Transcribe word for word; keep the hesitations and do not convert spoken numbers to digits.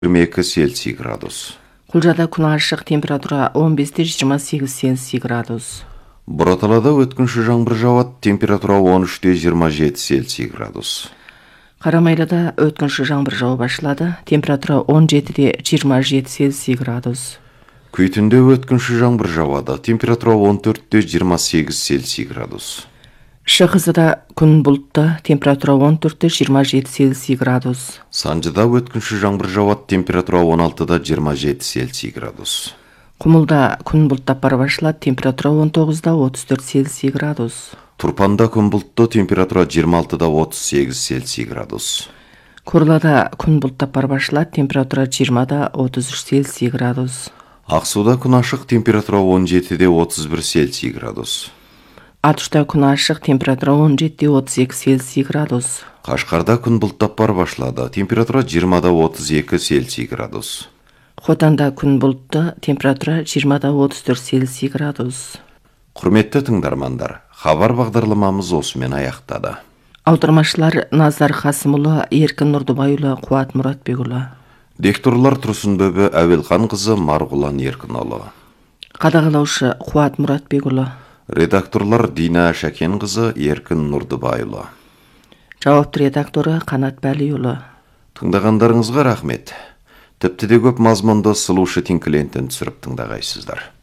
жыйырма эки Цельсий градус. Кулжада күн ашык, температура он беш жыйырма сегиз Цельсий градус. Бураталада өткінші жаңбыр жауат, температура он үч жыйырма жети Цельсий градус. Карамайлада өткінші жаңбыр жауа башлады, температура он жети жыйырма жети Цельсий градус. Күйтінде өткінші жаңбыр жауады, температура он төрт жыйырма сегиз Цельсий градус. Шыгызыда күн бұлтты, температура он төрт жыйырма жети Цельсий градус. Санжыда өткінші жаңбыр жауат, температура он алты жыйырма жети Цельсий градус. Кумулда күн бұлттап бара башлады, температура он тогуз отуз төрт Цельсий градус. Турпанда күн бұлтты, температура жыйырма алты отуз сегиз Цельсий градус. Курлада күн бұлттап бара башлады, температура жыйырма отуз үч Цельсий градус. Аксуда күн ашык, температура он жети отуз бир Цельсий градус. Атышта күн ашык, температура он жети отуз эки Цельсий градус. Кашкарда күн бұлттап бар башлады, температура жыйырма отуз эки Цельсий градус. Хотанда күн бұлтты, температура жыйырма отуз төрт Цельсий градус. Құрметті тыңдармандар, хабар бағдарламамыз осымен аяқтады. Аудармашылар Назар Хасымұлы, Еркін Нұрдыбайұлы, Қуат Мұратбекұлы. Дикторлар Тұрсынбөбі Әуелхан қызы Марғұлан Еркінұлы. Қадағалаушы Қуат Мұратбекұлы. Редакторлар Дина Шәкен қызы Еркін Нұрдыбайұлы. Жауапты редакторы Қанат Бәлиұлы. Тыңдағандарыңызға рахмет. Тіпті де көп мазмұнды сұлушы тинклентін түсіріп тыңдағайсыздар.